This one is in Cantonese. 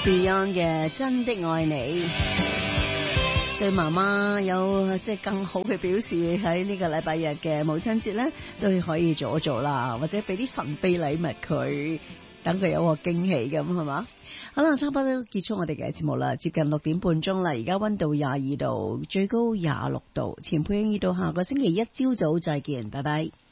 Beyond 嘅真的愛你，對媽媽有即係更好嘅表示，喺呢個禮拜日嘅母親節咧，都可以做一做啦，或者俾啲神秘禮物佢，等佢有個驚喜咁，係嘛？好啦，差不多結束我哋嘅節目啦，接近6點半鐘啦，而家溫度22度，最高26度，前配音到下個星期一朝早再見，拜拜。